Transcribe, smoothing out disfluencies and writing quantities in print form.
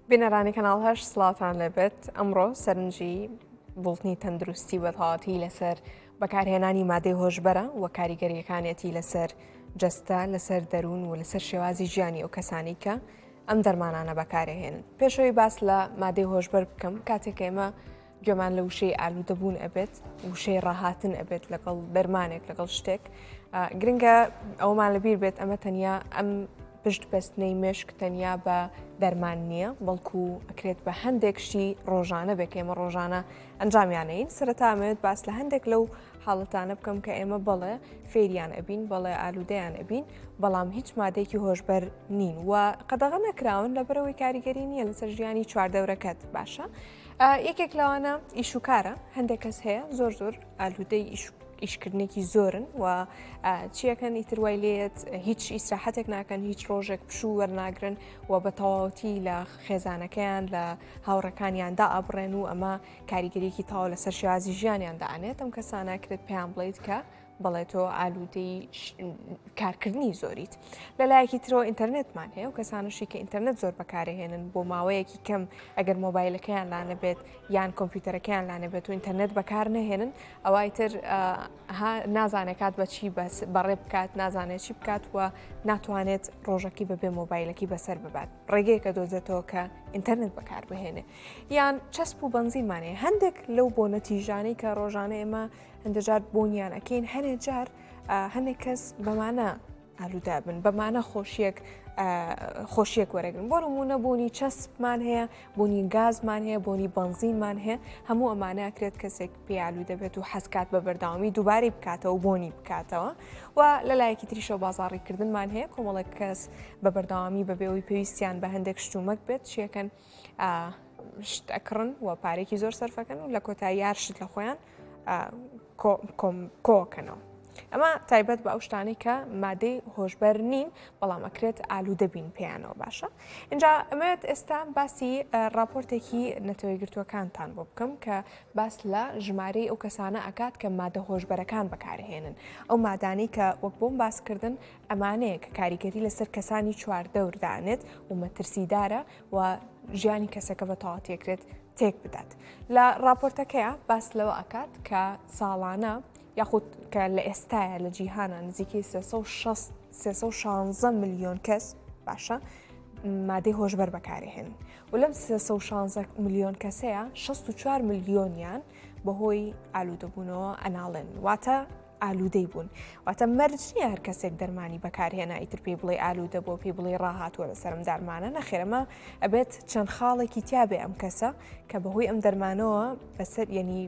بینەرانی کەناڵ سڵاتان لەبێت ئەمڕۆ سەرنجی بڵتنی تەندروستی بەتەواتی لەسەر بەکارهێنانی مادەی هۆشبەرە و کاریگەریەکانێتی لەسەر جەستە لەسەر دەروون و لەسەر شێوازی ژیانی ئەو کەسانی کە ئەم دەرمانانە بەکارهێنن. پێشەوەی باس لە مادەی هۆشبەر بکەم کاتێک ئێمە گوێمان لە وشەی ئالوودەبوون ئەبێت وشەی ڕاهاتن ئەبێت لەگەڵ دەرمانێک لەگەڵ شتێک گرنگە ئەومان لەبیر بێت ئەمە تەنیا ئەم پشت بەستنەی مشک تەنیا بە دەرمان نییە بەڵکو ئەکرێت بە هەندێک شتی ڕۆژانە بێک ئێمە ڕۆژانە ئەنجامیانەین سەرەتامێت باس لە هەندێک لەو حاڵەتانە بکەم کە ئێمە بەڵێ فێریان ئەبین بەڵێ ئالوودەیان ئەبین بەڵام هیچ مادێکی هۆشبەر نین و قەدەغە نەکراون لەبەرەوەی کاریگەری نییە لەسەر ژیانی چواردەورەکەت باشە یەکێک لەوانە ئیشوکارە هەندێک کەس هەیە زۆر ئالوودەی ئیشکردنێکی زۆرن و چیەکەن ئیتر وای لێت هیچ ئیسراحەتێک ناکەن هیچ ڕۆژێک پشوو وەرناگرن و بە تەواوەتی لە خێزانەکەیان لە هاوڕەکانیاندا ئەبڕێن و ئەمە کاریگەریەکی تاوا لەسەر شێوازی ژیانیان دەانێت ئەم کەسانەکرێت پێیان بڵێیت کە بەڵێ تۆ ئالوودەی کارکردنی زۆریت لەلایەکی ترەوە ئینتەرنێتمان هەیە و کەسانشی کە ئینتەرنێت زۆر بەکارهێنن بۆ ماوەیەکی کەم ئەگەر مۆبایلەکەیان لاانە بێت یان کۆمپیوتەرەکەیان لاانە بێت و ئینتەرنێت بەکار نەهێنن ئەوایتر نازانێکات بە چی بەڕێ بکات نازانێت چی بکات و ناتوانێت ڕۆژەکی بەبێ مۆبایلەکی بەسەر ببات ڕێگەیەکە دۆزێتەوە کە ئینتەرنێت بەکار بهێنێ یان چەسپ و بەنزینمانەیە هەندێک لەو بۆ نەتیژانەی کە ڕۆژانە ئێمە هەندەجار بۆنیان ئەکەین هەنێ جار هەندێک کەس بەمانە ئالوودا بن بەمانە خۆشیەک وەرەگرن بۆ نمونە بوونی چەسپمان هەیە بوونی گازمان هەیە بۆنی بەنزینمان هەیە هەموو ئەمانە کرێت کەسێک پێ ئالوودە بێت و حەزکات بە بەرداوامی دووباری بکاتەوە و بۆنی بکاتەوە و لەلایەکی تریشە بازاڕیکردنمان هەیە کۆمەڵێک کەس بە بەرداوامی بەبێەوەی پێویستیان بە هەندێک شتومەک بێت چیەکەن شت ئەکڕن و پارێکی زۆر سەرفەکەن و لە کۆتایی یار شت لە خۆیان کۆکەنەوە. ئەمە تایبەت بە ئەو شتانی کە مادەی هۆشبەر نین بەڵام ئەکرێت ئالوودە بین پێیانەوە باشە. اینجا ئەمەوێت ئێستا باسی راپۆرتێکی نەتەوەی گرتووەکانتان بۆ بکەم کە باس لە ژمارەی ئەو کەسانە ئەکات کە مادە هۆشبەرەکان بەکارهێنن ئەو مادانەی کە وەک بۆم باسکردن ئەمانەیە کە کاریگەری لەسەر کەسانی چواردەوردانێت و مەترسیدارە و ژیانی کەسەکە بە تەواوەتیەکرێت تێک بدات. لە راپۆرتەکەیە باس لەوە ئەکات کە ساڵانە یاخود کە لە ئێستاە لە جیهانە نزیکەی 316 ملیۆن کەس باشە مادەی هۆشبەر بەکارهێن و لەم 316 ملیۆن کەسەیە 64 ملیۆنیان بەهۆی ئالوودەبوونەوە ئەناڵێن واتە ئالوودەی بوون واتە مەرج نییە هەر کەسێک دەرمانی بەکارهێنا ئیتر پێی بڵێ ئالوودە بۆ پێی بڵێ ڕاهاتووە لە سەرم دەرمانە نەخێرەمە ئەبێت چەند خاڵێکی تیابێ ئەم کەسە کە بەهۆی ئەم دەرمانەوە بەسەر یعنی